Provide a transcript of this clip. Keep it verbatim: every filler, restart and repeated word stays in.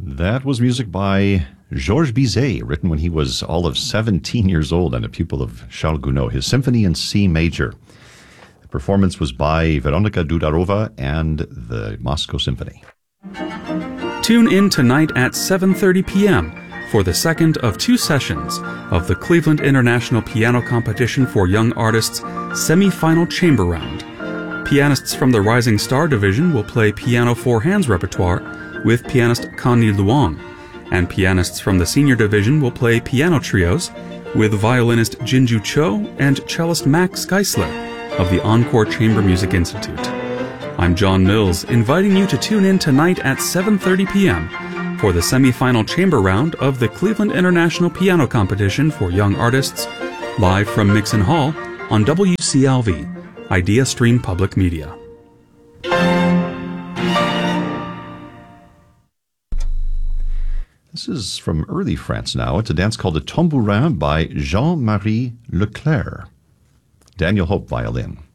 That was music by Georges Bizet, written when he was all of seventeen years old and a pupil of Charles Gounod, his Symphony in C major. The performance was by Veronika Dudarova and the Moscow Symphony. Tune in tonight at seven thirty p.m. for the second of two sessions of the Cleveland International Piano Competition for Young Artists semi-final chamber round. Pianists from the Rising Star Division will play piano four hands repertoire with pianist Connie Luong, and pianists from the Senior Division will play piano trios with violinist Jinju Cho and cellist Max Geisler of the Encore Chamber Music Institute. I'm John Mills, inviting you to tune in tonight at seven thirty p.m. for the semi-final chamber round of the Cleveland International Piano Competition for Young Artists, live from Mixon Hall on W C L V, Idea Stream Public Media. This is from early France now. It's a dance called the Tambourin by Jean-Marie Leclerc. Daniel Hope, violin.